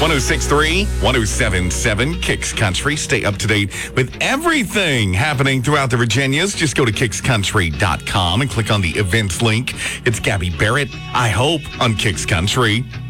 106.3, 107.7, Kicks Country. Stay up to date with everything happening throughout the Virginias. Just go to kickscountry.com and click on the events link. It's Gabby Barrett, I hope, on Kicks Country.